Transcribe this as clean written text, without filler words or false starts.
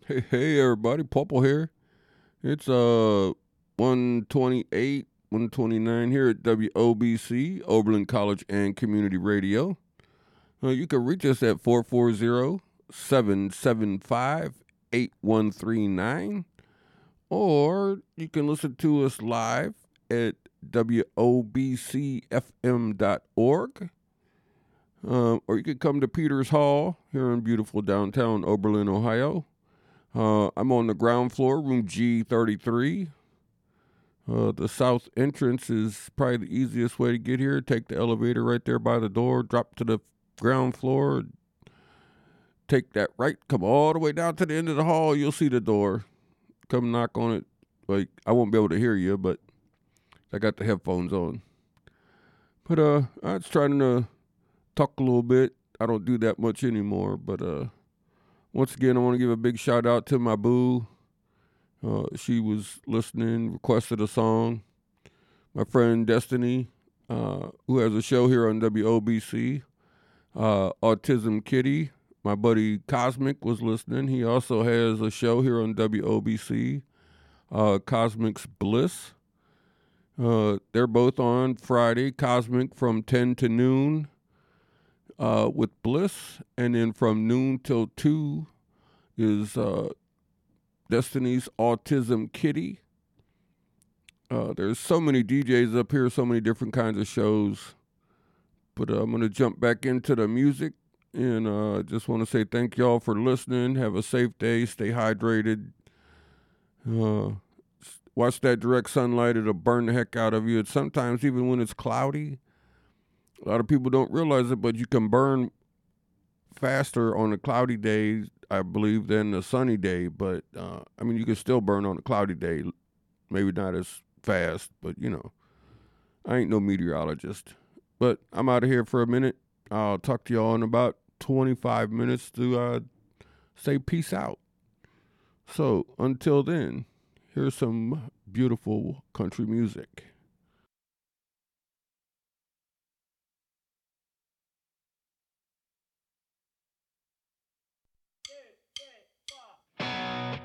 Hey everybody, Purple here. It's 128, 129 here at WOBC, Oberlin College and Community Radio. You can reach us at 440-775-8139, or you can listen to us live at wobcfm.org. Or you could come to Peters Hall here in beautiful downtown Oberlin, Ohio. I'm on the ground floor, room G33. The south entrance is probably the easiest way to get here. Take the elevator right there by the door, drop to the ground floor, take that right, come all the way down to the end of the hall. You'll see the door. Come knock on it. Like, I won't be able to hear you, but I got the headphones on. But I was trying to talk a little bit. I don't do that much anymore, but once again, I want to give a big shout out to my boo. She was listening, requested a song. My friend Destiny, who has a show here on WOBC, Autism Kitty. My buddy Cosmic was listening. He also has a show here on WOBC, Cosmic's Bliss. They're both on Friday. Cosmic from 10 to noon with Bliss, and then from noon till 2 is Destiny's Autism Kitty. There's so many DJs up here, so many different kinds of shows. But I'm going to jump back into the music, and just want to say thank y'all for listening. Have a safe day. Stay hydrated. Watch that direct sunlight. It'll burn the heck out of you. And sometimes even when it's cloudy, a lot of people don't realize it, but you can burn faster on a cloudy day, I believe, than a sunny day. But, you can still burn on a cloudy day. Maybe not as fast, but, I ain't no meteorologist. But I'm out of here for a minute. I'll talk to y'all in about 25 minutes to say peace out. So, until then, here's some beautiful country music.